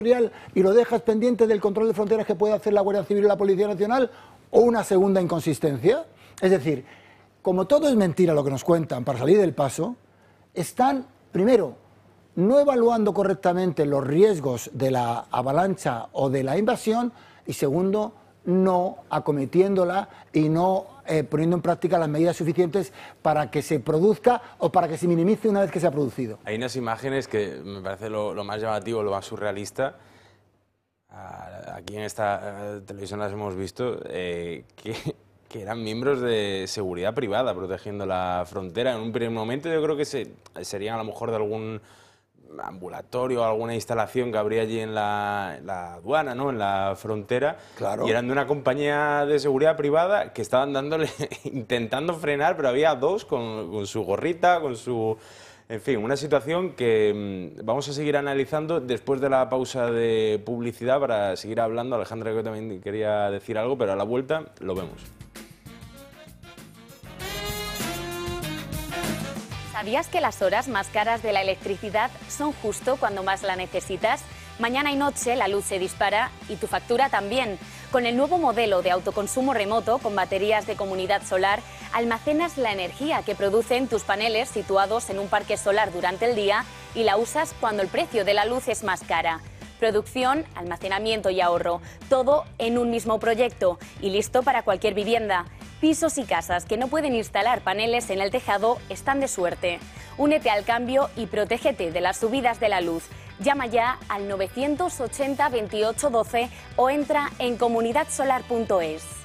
y lo dejas pendiente del control de fronteras que puede hacer la Guardia Civil o la Policía Nacional, o una segunda inconsistencia. Es decir, como todo es mentira lo que nos cuentan para salir del paso, están, primero, no evaluando correctamente los riesgos de la avalancha o de la invasión, y segundo, no acometiéndola y no poniendo en práctica las medidas suficientes para que se produzca o para que se minimice una vez que se ha producido. Hay unas imágenes que me parece lo más llamativo, lo más surrealista. Aquí en esta televisión las hemos visto, que eran miembros de seguridad privada protegiendo la frontera. En un primer momento yo creo que serían a lo mejor de algún ambulatorio, alguna instalación que habría allí en la aduana, ¿no?, en la frontera. Claro. Y eran de una compañía de seguridad privada que estaban intentando frenar, pero había dos con su gorrita, con su... En fin, una situación que vamos a seguir analizando después de la pausa de publicidad para seguir hablando. Alejandra, que también quería decir algo, pero a la vuelta lo vemos. ¿Sabías que las horas más caras de la electricidad son justo cuando más la necesitas? Mañana y noche la luz se dispara y tu factura también. Con el nuevo modelo de autoconsumo remoto con baterías de comunidad solar, almacenas la energía que producen tus paneles situados en un parque solar durante el día y la usas cuando el precio de la luz es más cara. Producción, almacenamiento y ahorro, todo en un mismo proyecto y listo para cualquier vivienda. Pisos y casas que no pueden instalar paneles en el tejado están de suerte. Únete al cambio y protégete de las subidas de la luz. Llama ya al 980 28 12 o entra en comunidadsolar.es.